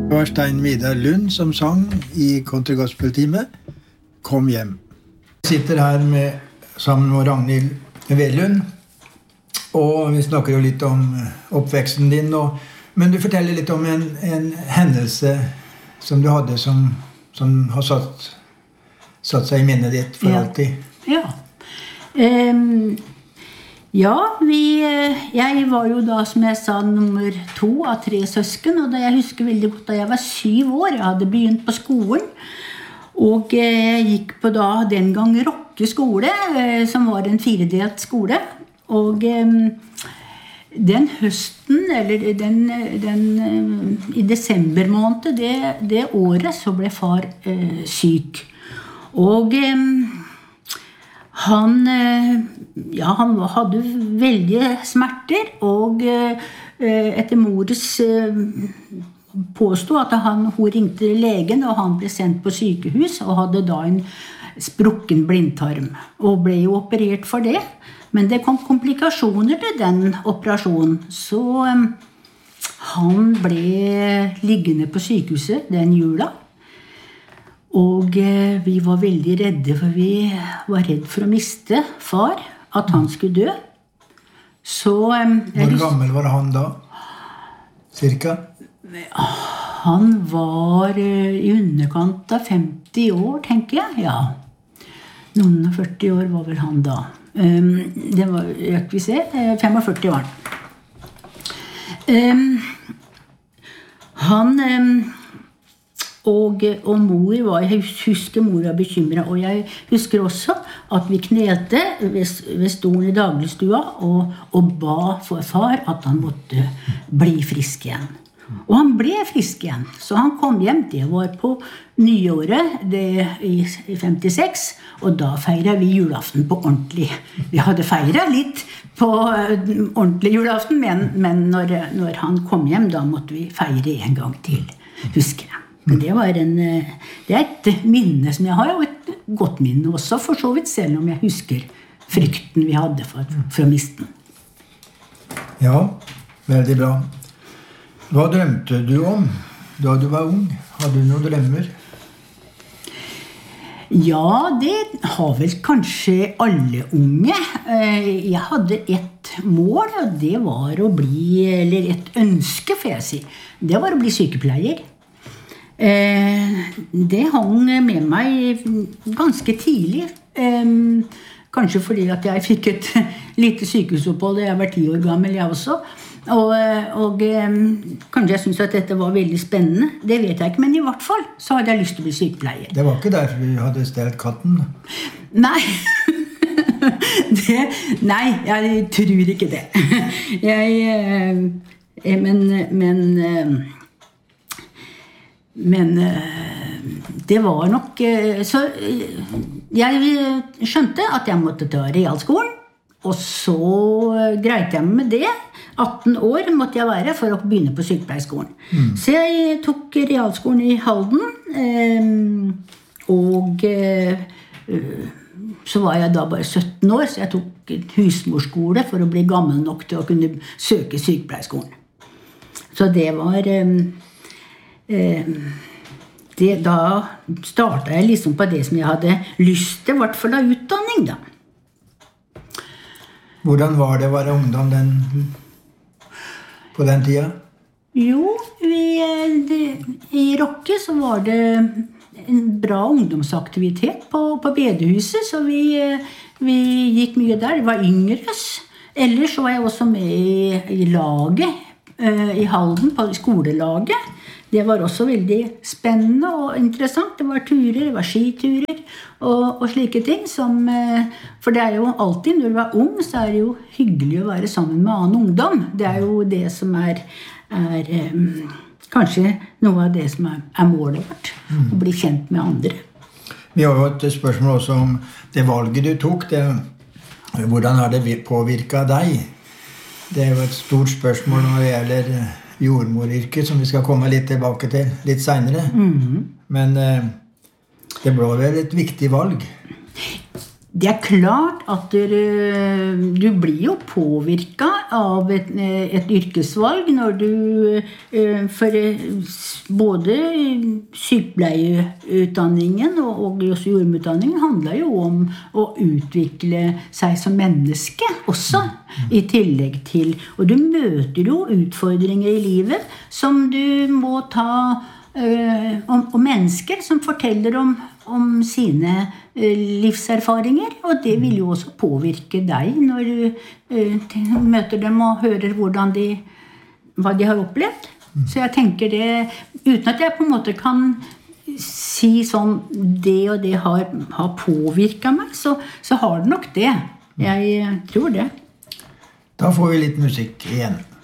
Det var Stein Vidar Lund som sang i Country Gospel-time Kom hjem. Jeg sitter her sammen med Ragnhild Vedlund, og vi snakker jo litt om oppveksten din, men du forteller litt om en hendelse som du hadde som har satt seg i minnet ditt for alltid. Ja. Jeg var jo da, som jeg sa, nummer 2 av 3 søsken, og jeg husker veldig godt da jeg var 7 år. Jeg hadde begynt på skolen, og jeg gikk på da den gang Rokke skole, som var en 4-delt skole. Og den høsten, eller i desember måned, det året, så ble far syk. Og han hadde veldig smerter, og etter mores påstod at hun ringte legen, og han ble sendt på sykehus, og hadde da en sprukken blindtarm, og ble jo operert for det. Men det kom komplikasjoner til den operasjonen, så han ble liggende på sykehuset den jula. Og vi var veldig redde, for vi var redd for å miste far, at han skulle dø. Så, hvor gammel var han da? Cirka? Han var i underkant av 50 år, tenker jeg. Ja, noen 40 år var vel han da. Det var, jeg vil se, 45 år. Han og mor var, jeg husker mor var bekymret, og jeg husker også at vi knelte ved stolen i dagligstua og ba for far at han måtte bli frisk igjen. Og han ble frisk igjen, så han kom hjem. Det var på nyåret i 56, og da feiret vi julaften på ordentlig. Vi hadde feiret litt på ordentlig julaften, men når han kom hjem, da måtte vi feire en gang til, husker jeg. Det er et minne som jeg har, og et godt minne også, for så vidt, selv om jeg husker frykten vi hadde for å miste den. Ja, veldig bra. Hva drømte du om da du var ung? Hadde du noen drømmer? Ja, det har vel kanskje alle unge. Jeg hadde et mål, og det var å bli, eller et ønske, får jeg si. Det var å bli sykepleier. Det hang med meg ganske tidlig. Kanskje fordi at jeg fikk et lite sykehusopphold da jeg var 10 år gammel, jeg også. Og kanskje jeg syntes at dette var veldig spennende. Det vet jeg ikke, men i hvert fall så hadde jeg lyst til å bli sykepleier. Det var ikke derfor du hadde stelt katten? Nei. Nei, jeg tror ikke det. Men det var nok så jeg skjønte at jeg måtte ta realskolen, og så greit jeg med det. 18 år måtte jeg være for å begynne på sykepleierskolen. Så jeg tok realskolen i Halden, og så var jeg da bare 17 år, så jeg tok et husmorskole for å bli gammel nok til å kunne søke sykepleierskolen. Så det var da startet jeg liksom på det som jeg hadde lyst til, i hvert fall av utdanning da. Hvordan var det å være ungdom på den tida? Jo, i Rokke så var det en bra ungdomsaktivitet på bedehuset, så vi gikk mye der. Det var yngres. Ellers så var jeg også med i laget i Halden, på skolelaget. Det var også veldig spennende og interessant. Det var turer, det var skiturer og slike ting. For det er jo alltid, når du er ung, så er det jo hyggelig å være sammen med annen ungdom. Det er jo det som er kanskje noe av det som er målet vårt. Å bli kjent med andre. Vi har jo et spørsmål også om det valget du tok. Hvordan har det påvirket deg? Det er jo et stort spørsmål når det gjelder jordmoryrket, som vi skal komme litt tilbake til litt senere. Men det ble vel et viktig valg? Det klart at du blir jo påvirket av et yrkesvalg når du for både sykepleieutdanningen og også jordmorutdanningen handler jo om å utvikle seg som menneske også, i tillegg til, og du møter jo utfordringer i livet som du må ta om mennesker som forteller om sine livserfaringer, og det vil jo også påvirke deg når du møter dem og hører hva de har opplevd. Så jeg tenker det, uten at jeg på en måte kan si sånn, det og det har påvirket meg, så har det nok det. Jeg tror det. Da får vi litt musikk igjen.